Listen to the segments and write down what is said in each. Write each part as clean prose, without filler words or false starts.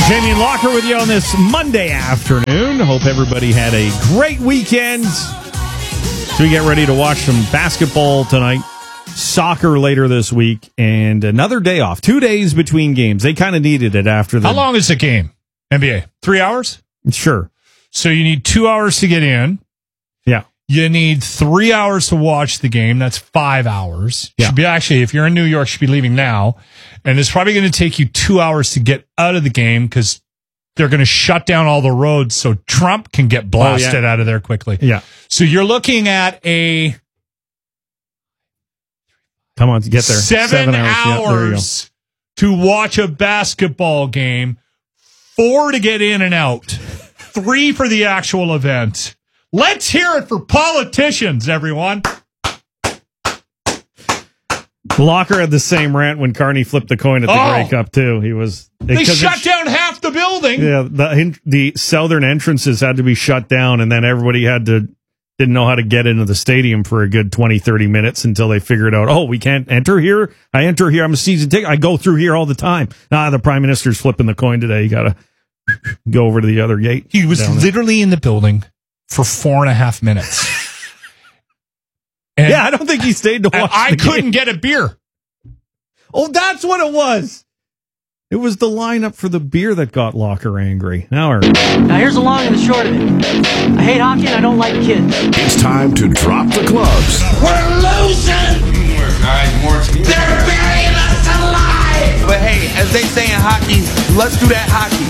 Jamie and Locker with you on this Monday afternoon. Hope everybody had a great weekend. So we get ready to watch some basketball tonight, soccer later this week, and another day off. 2 days between games. They kind of needed it after the... How long is the game? NBA? 3 hours? Sure. So you need 2 hours to get in. Yeah. You need 3 hours to watch the game. That's 5 hours. Yeah. Should be actually, if you're in New York, should be leaving now. And it's probably going to take you 2 hours to get out of the game because they're going to shut down all the roads so Trump can get blasted out of there quickly. Yeah. So you're looking at a... Come on, get there. 7 hours to watch a basketball game, 4 to get in and out, 3 for the actual event. Let's hear it for politicians, everyone. Locker had the same rant when Carney flipped the coin at the Grey Cup, too. They shut down half the building. Yeah, the southern entrances had to be shut down, and then everybody didn't know how to get into the stadium for a good 20, 30 minutes until they figured out, we can't enter here. I enter here. I'm a season ticket. I go through here all the time. The Prime Minister's flipping the coin today. You got to go over to the other gate. He was literally in the building for 4.5 minutes. And I don't think he stayed to watch I couldn't get a beer. Oh, that's what it was. It was the lineup for the beer that got Locker angry. Now here's the long and the short of it. I hate hockey and I don't like kids. It's time to drop the clubs. We're losing! They're burying us alive! But hey, as they say in hockey, let's do that hockey.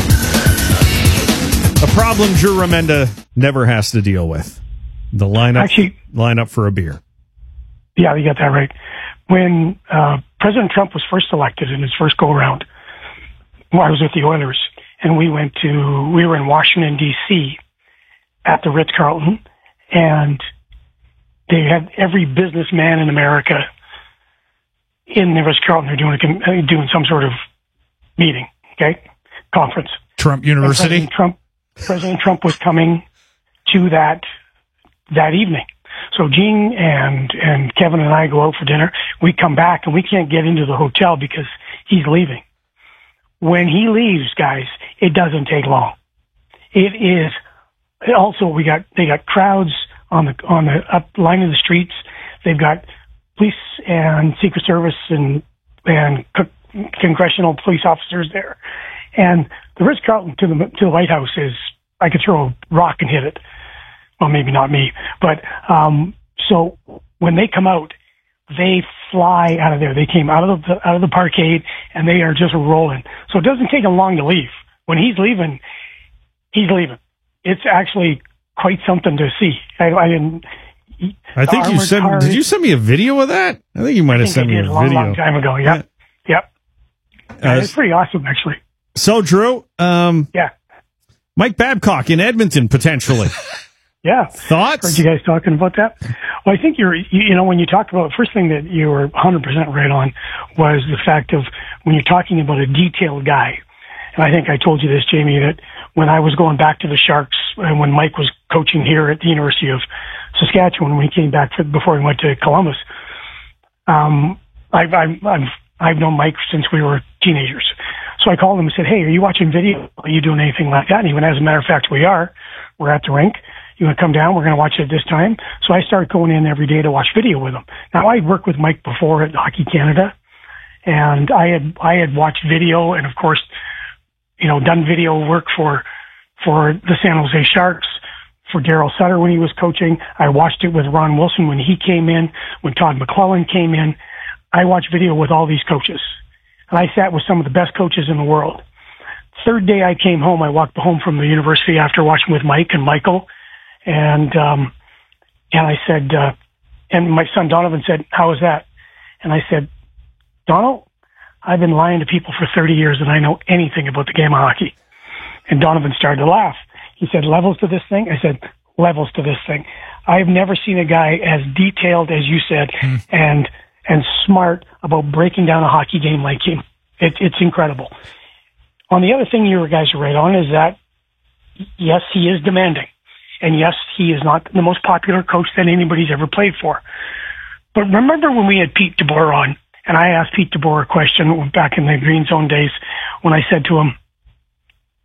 A problem Drew Remenda never has to deal with. The lineup for a beer. Yeah, you got that right. When President Trump was first elected in his first go-around, I was with the Oilers, and we were in Washington, D.C. at the Ritz-Carlton, and they had every businessman in America in the Ritz-Carlton. They're doing some sort of meeting, conference. Trump University? President Trump was coming to that evening. So Gene and Kevin and I go out for dinner. We come back and we can't get into the hotel because he's leaving. When he leaves, guys, it doesn't take long. It is also they got crowds on the up line of the streets. They've got police and Secret Service and congressional police officers there. And the Ritz-Carlton to the White House is, I could throw a rock and hit it. Well, maybe not me, but so when they come out, they fly out of there. They came out of the parkade, and they are just rolling. So it doesn't take them long to leave. When he's leaving, he's leaving. It's actually quite something to see. I think you sent. Did you send me a video of that? I think you might have sent me a video long time ago. Yep. It's pretty awesome, actually. So, Drew, Mike Babcock in Edmonton potentially. Yeah. Thoughts? Heard you guys talking about that. Well, I think when you talked about, the first thing that you were 100% right on was the fact of when you're talking about a detailed guy. And I think I told you this, Jamie, that when I was going back to the Sharks and when Mike was coaching here at the University of Saskatchewan, when he came back before he went to Columbus, I've known Mike since we were teenagers. So I called him and said, hey, are you watching video? Are you doing anything like that? And he went, as a matter of fact, we are. We're at the rink. You want to come down? We're going to watch it this time. So I started going in every day to watch video with him. Now, I worked with Mike before at Hockey Canada, and I had watched video and, of course, done video work for the San Jose Sharks, for Daryl Sutter when he was coaching. I watched it with Ron Wilson when he came in, when Todd McClellan came in. I watched video with all these coaches, and I sat with some of the best coaches in the world. Third day I came home, I walked home from the university after watching with Mike and Michael, and I said, and my son Donovan said, how was that? And I said, Donald, I've been lying to people for 30 years and I know anything about the game of hockey. And Donovan started to laugh. He said, levels to this thing? I said, levels to this thing. I've never seen a guy as detailed as you said and smart about breaking down a hockey game like him. It's incredible. On the other thing you guys are right on is that, yes, he is demanding. And yes, he is not the most popular coach that anybody's ever played for. But remember when we had Pete DeBoer on, and I asked Pete DeBoer a question back in the Green Zone days when I said to him,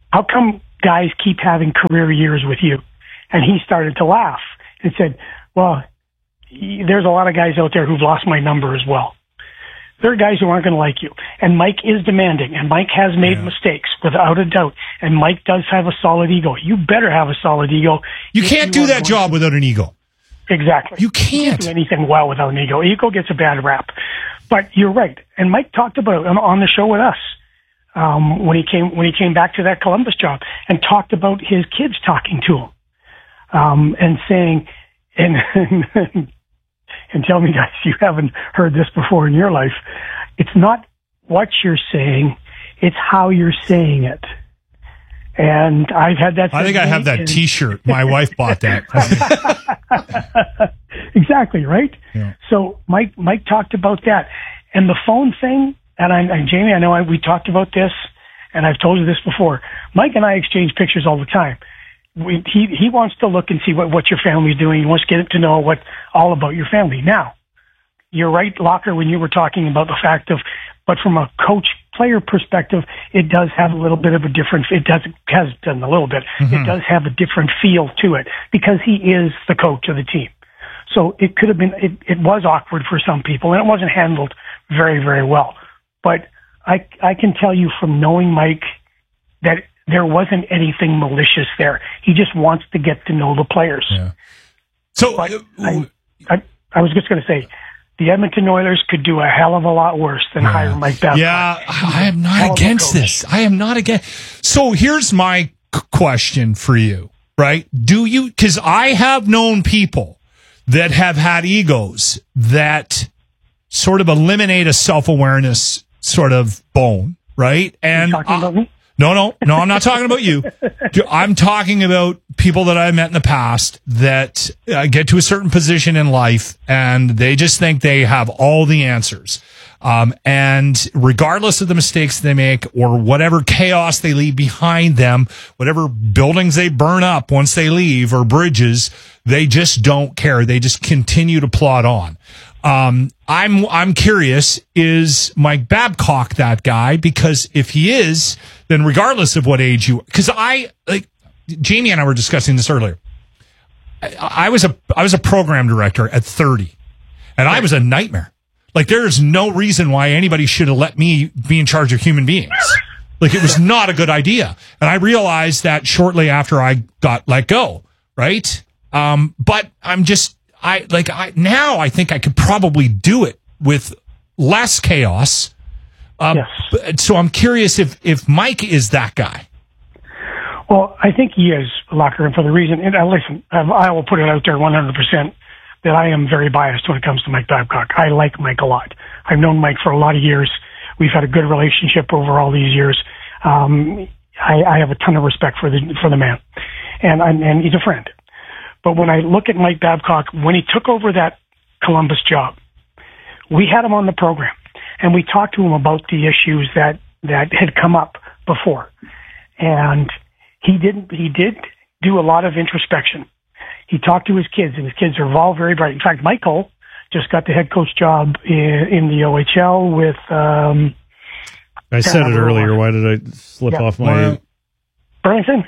how come guys keep having career years with you? And he started to laugh and said, well, there's a lot of guys out there who've lost my number as well. There are guys who aren't going to like you. And Mike is demanding, and Mike has made mistakes, without a doubt. And Mike does have a solid ego. You better have a solid ego. You can't do that job without an ego. Exactly. You can't do anything well without an ego. Ego gets a bad rap. But you're right. And Mike talked about it on the show with us when he came back to that Columbus job, and talked about his kids talking to him and saying, and tell me, guys, you haven't heard this before in your life. It's not what you're saying, it's how you're saying it. And I've had that. I think I have that T-shirt. My wife bought that. Exactly, right? Yeah. So Mike talked about that. And the phone thing, and Jamie, I know we talked about this, and I've told you this before. Mike and I exchange pictures all the time. He wants to look and see what your family's doing. He wants to get to know all about your family. Now, you're right, Locker, when you were talking about the fact of, but from a coach-player perspective, it does have a little bit of a different, it has done a little bit. Mm-hmm. It does have a different feel to it because he is the coach of the team. So it could have been, it was awkward for some people, and it wasn't handled very, very well. But I can tell you from knowing Mike that there wasn't anything malicious there. He just wants to get to know the players. Yeah. So but I was just going to say, the Edmonton Oilers could do a hell of a lot worse than hire Mike Babcock. Yeah, I am not against this. I am not against. So here's my question for you, right? Because I have known people that have had egos that sort of eliminate a self-awareness sort of bone, right? And you talking about me? No, I'm not talking about you. I'm talking about people that I've met in the past that get to a certain position in life and they just think they have all the answers. And regardless of the mistakes they make or whatever chaos they leave behind them, whatever buildings they burn up once they leave or bridges, they just don't care. They just continue to plod on. I'm curious, is Mike Babcock that guy? Because if he is, then regardless of what age because Jamie and I were discussing this earlier. I was a program director at 30, and I was a nightmare. Like, there is no reason why anybody should have let me be in charge of human beings. Like, it was not a good idea. And I realized that shortly after I got let go, right? But now I think I could probably do it with less chaos. Yes. So I'm curious if Mike is that guy. Well, I think he is, Locker, and for the reason, and listen, I will put it out there 100% that I am very biased when it comes to Mike Babcock. I like Mike a lot. I've known Mike for a lot of years. We've had a good relationship over all these years. I have a ton of respect for the man, and he's a friend. But when I look at Mike Babcock, when he took over that Columbus job, we had him on the program, and we talked to him about the issues that had come up before. And he did do a lot of introspection. He talked to his kids, and his kids are all very bright. In fact, Michael just got the head coach job in the OHL with... I said it earlier. Why did I slip off my... Burlington?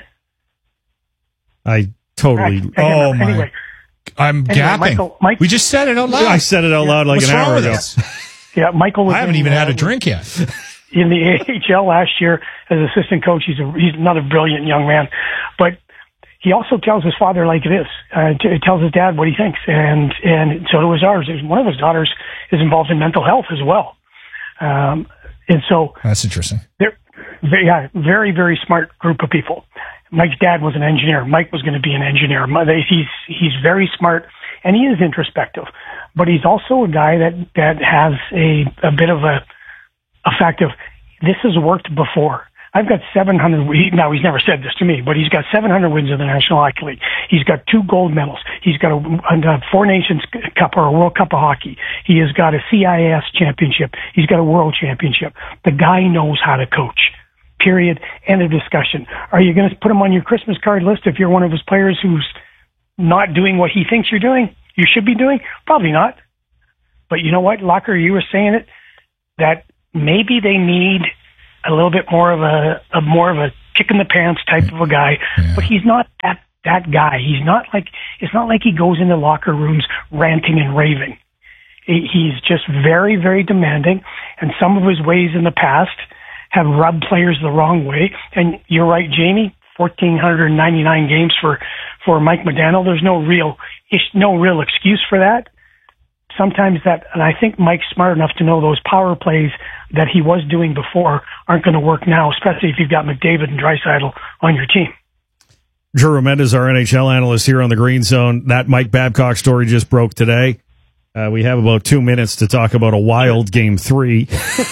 I totally... Oh, my... Anyway. I'm gapping. Mike, we just said it out loud. I said it out loud like an hour ago. Yeah, Michael was... I haven't even had a drink yet. In the AHL last year as assistant coach. He's another brilliant young man. But he also tells his father like it is. He tells his dad what he thinks. And so do his daughters. One of his daughters is involved in mental health as well. And so... That's interesting. They're very, very smart group of people. Mike's dad was an engineer. Mike was going to be an engineer. He's very smart, and he is introspective. But he's also a guy that has a bit of a fact of, this has worked before. I've got 700, now he's never said this to me, but he's got 700 wins in the National Hockey League. He's got 2 gold medals. He's got a Four Nations Cup or a World Cup of Hockey. He has got a CIS championship. He's got a World Championship. The guy knows how to coach. Period. End of discussion. Are you going to put him on your Christmas card list if you're one of his players who's not doing what he thinks you're doing? You should be doing? Probably not. But you know what, Locker, you were saying it, that maybe they need a little bit more of a kick in the pants type of a guy, but he's not that guy. He's not like, it's not like he goes into locker rooms ranting and raving. He's just very, very demanding, and some of his ways in the past have rubbed players the wrong way. And you're right, Jamie, 1,499 games for Mike Modano. There's no real excuse for that. Sometimes that, and I think Mike's smart enough to know those power plays that he was doing before aren't going to work now, especially if you've got McDavid and Draisaitl on your team. Drew Remendez, our NHL analyst here on the Green Zone. That Mike Babcock story just broke today. We have about 2 minutes to talk about a wild Game 3.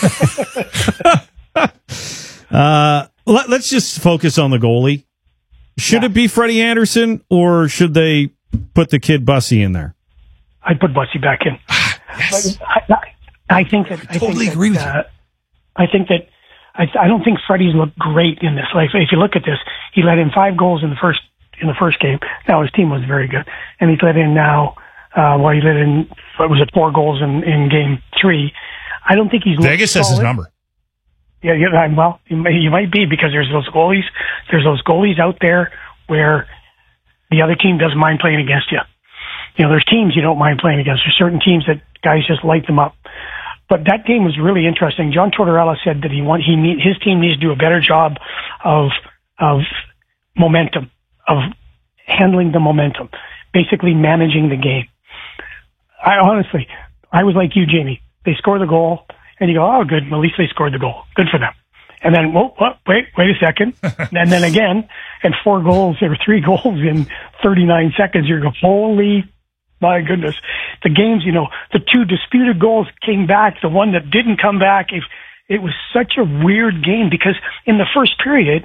Let's just focus on the goalie. Should it be Freddie Anderson, or should they put the kid Bussy in there? I'd put Bussy back in. Yes. I think that. I totally agree with you. I think that. I don't think Freddie's looked great in this. Like, if you look at this, he let in 5 goals in the first game. Now his team was very good, and he's let in now. He let in, what was it, 4 goals in Game 3. I don't think he's Vegas says his number. Yeah, well, you might be, because there's those goalies out there where the other team doesn't mind playing against you. You know, there's teams you don't mind playing against. There's certain teams that guys just light them up. But that game was really interesting. John Tortorella said that his team needs to do a better job of momentum, of handling the momentum, basically managing the game. I was like you, Jamie. They score the goal, and you go, oh, good. Well, at least they scored the goal. Good for them. And then, wait a second. And then again, and 4 goals or 3 goals in 39 seconds, you're going, holy, my goodness. The games, the 2 disputed goals came back. The one that didn't come back, it was such a weird game, because in the first period,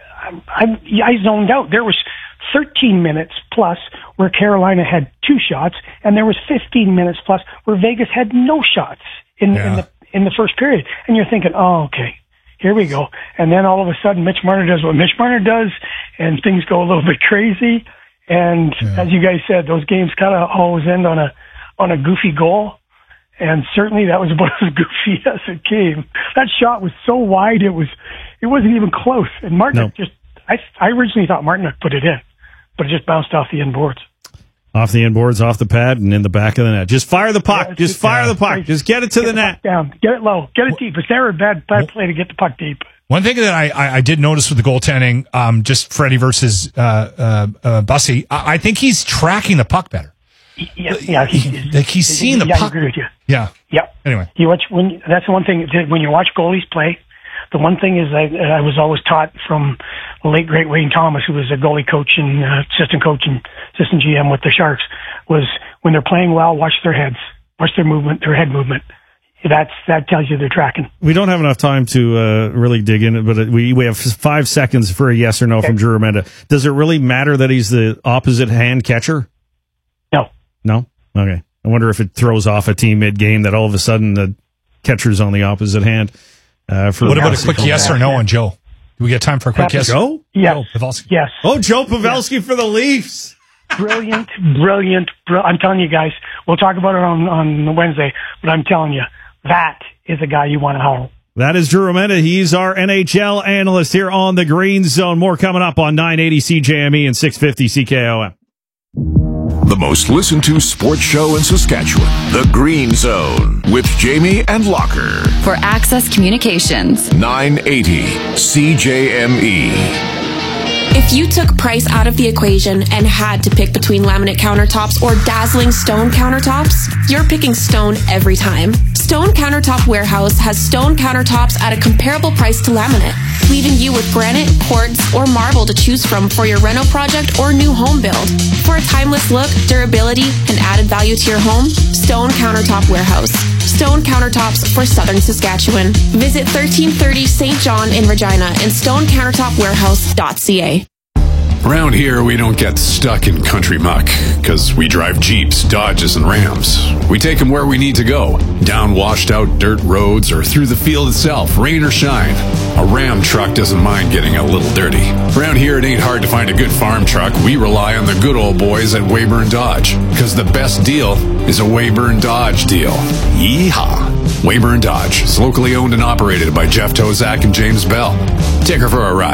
I zoned out. There was 13 minutes plus where Carolina had 2 shots, and there was 15 minutes plus where Vegas had no shots in the first period. And you're thinking, oh, okay, here we go. And then all of a sudden, Mitch Marner does what Mitch Marner does, and things go a little bit crazy. And as you guys said, those games kind of always end on a goofy goal. And certainly that was about as goofy as it came. That shot was so wide, it wasn't even close. And Martin I originally thought Martin put it in, but it just bounced off the end boards. Off the end boards, off the pad, and in the back of the net. Just fire the puck. Just fire the puck. Just get it to the net. Down. Get it low. Get it deep. It's never a bad play to get the puck deep. One thing that I did notice with the goaltending, just Freddie versus Bussy, I think he's tracking the puck better. Yeah, he's seeing the puck. I agree with you. Yeah. Yep. Anyway, that's the one thing when you watch goalies play. The one thing is I was always taught from the late great Wayne Thomas, who was a goalie coach and assistant coach and assistant GM with the Sharks, was when they're playing well, watch their heads, watch their movement, their head movement. That tells you they're tracking. We don't have enough time to really dig in it, but we have 5 seconds for a yes or no from Drew Remenda. Does it really matter that he's the opposite hand catcher? No? Okay. I wonder if it throws off a team mid-game that all of a sudden the catcher's on the opposite hand. What about a quick yes or no on Joe? Do we get time for a quick yes? Joe? Yes. Yes. Oh, Joe Pavelski for the Leafs. Brilliant. I'm telling you guys, we'll talk about it on Wednesday, but I'm telling you, that is a guy you want to hold. That is Drew Remenda. He's our NHL analyst here on the Green Zone. More coming up on 980 CJME and 650 CKOM. The most listened to sports show in Saskatchewan, The Green Zone, with Jamie and Locker. For Access Communications. 980 CJME. If you took price out of the equation and had to pick between laminate countertops or dazzling stone countertops, you're picking stone every time. Stone Countertop Warehouse has stone countertops at a comparable price to laminate, leaving you with granite, quartz, or marble to choose from for your reno project or new home build. For a timeless look, durability, and added value to your home, Stone Countertop Warehouse. Stone countertops for Southern Saskatchewan. Visit 1330 St. John in Regina and stoncountertopwarehouse.ca. Around here, we don't get stuck in country muck, because we drive Jeeps, Dodges, and Rams. We take them where we need to go, down washed-out dirt roads or through the field itself, rain or shine. A Ram truck doesn't mind getting a little dirty. Around here, it ain't hard to find a good farm truck. We rely on the good old boys at Weyburn Dodge, because the best deal is a Weyburn Dodge deal. Yeehaw! Weyburn Dodge is locally owned and operated by Jeff Tozak and James Bell. Take her for a ride.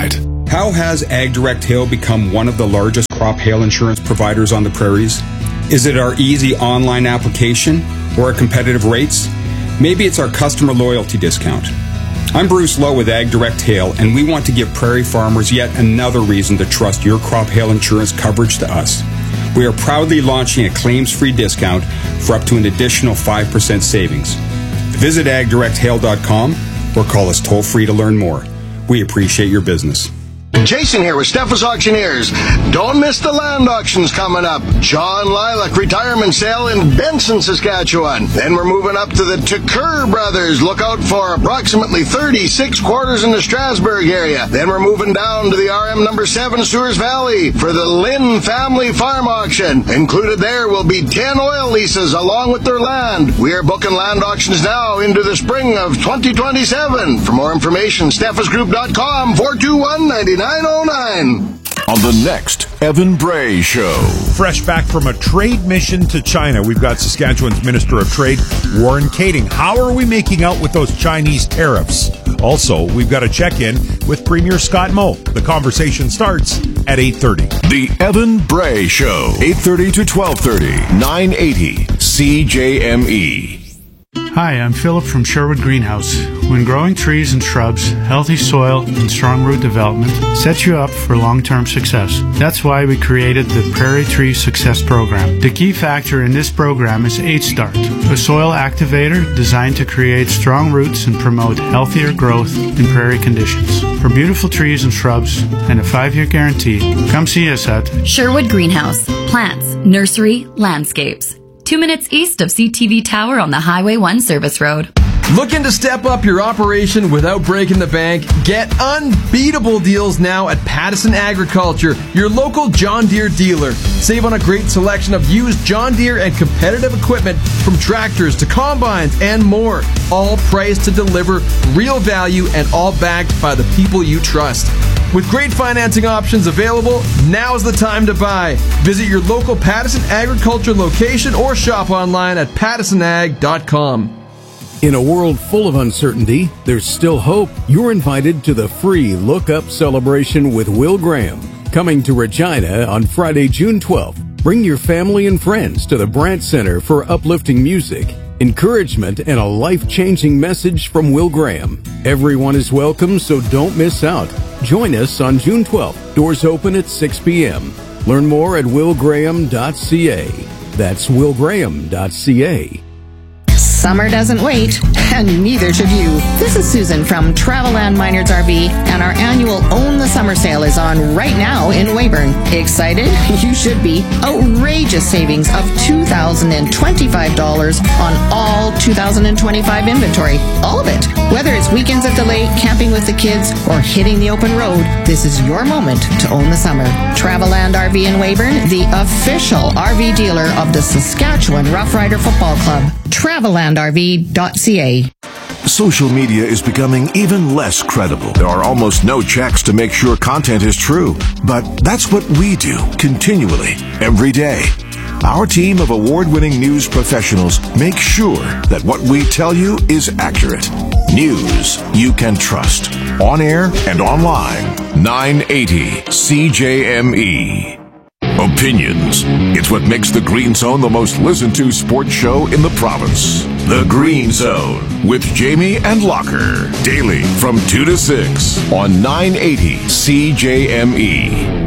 How has AgDirect Hail become one of the largest crop hail insurance providers on the prairies? Is it our easy online application or our competitive rates? Maybe it's our customer loyalty discount. I'm Bruce Lowe with AgDirect Hail, and we want to give prairie farmers yet another reason to trust your crop hail insurance coverage to us. We are proudly launching a claims-free discount for up to an additional 5% savings. Visit agdirecthail.com or call us toll-free to learn more. We appreciate your business. Jason here with Steffes Auctioneers. Don't miss the land auctions coming up. John Lilac retirement sale in Benson, Saskatchewan. Then we're moving up to the Tucker Brothers. Look out for approximately 36 quarters in the Strasbourg area. Then we're moving down to the RM number 7 Sewers Valley for the Lynn Family Farm Auction. Included there will be 10 oil leases along with their land. We are booking land auctions now into the spring of 2027. For more information, steffesgroup.com 421-9909. On the next Evan Bray Show. Fresh back from a trade mission to China, we've got Saskatchewan's Minister of Trade, Warren Kading. How are we making out with those Chinese tariffs? Also, we've got a check-in with Premier Scott Moe. The conversation starts at 8:30. The Evan Bray Show, 8:30 to 12:30, 980 CJME. Hi, I'm Philip from Sherwood Greenhouse. When growing trees and shrubs, healthy soil and strong root development sets you up for long-term success. That's why we created the Prairie Tree Success Program. The key factor in this program is H-Start, a soil activator designed to create strong roots and promote healthier growth in prairie conditions. For beautiful trees and shrubs and a 5-year guarantee, come see us at Sherwood Greenhouse. Plants, nursery, landscapes. 2 minutes east of CTV Tower on the Highway 1 service road. Looking to step up your operation without breaking the bank? Get unbeatable deals now at Pattison Agriculture, your local John Deere dealer. Save on a great selection of used John Deere and competitive equipment from tractors to combines and more. All priced to deliver real value and all backed by the people you trust. With great financing options available, now's the time to buy. Visit your local Pattison Agriculture location or shop online at pattisonag.com. In a world full of uncertainty, there's still hope. You're invited to the free Look Up celebration with Will Graham, coming to Regina on Friday, June 12th. Bring your family and friends to the Brandt Center for uplifting music, encouragement, and a life-changing message from Will Graham. Everyone is welcome, so don't miss out. Join us on June 12th. Doors open at 6 p.m. Learn more at willgraham.ca. That's willgraham.ca. Summer doesn't wait, and neither should you. This is Susan from Travelland Minards RV, and our annual Own the Summer sale is on right now in Weyburn. Excited? You should be. Outrageous savings of $2,025 on all 2025 inventory. All of it. Whether it's weekends at the lake, camping with the kids, or hitting the open road, this is your moment to own the summer. Travelland RV in Weyburn, the official RV dealer of the Saskatchewan Rough Rider Football Club. TravellandRV.ca. Social media is becoming even less credible. There are almost no checks to make sure content is true. But that's what we do continually, every day. Our team of award-winning news professionals make sure that what we tell you is accurate. News you can trust. On air and online. 980 CJME. Opinions. It's what makes the Green Zone the most listened to sports show in the province. The Green Zone with Jamie and Locker. Daily from 2 to 6 on 980 CJME.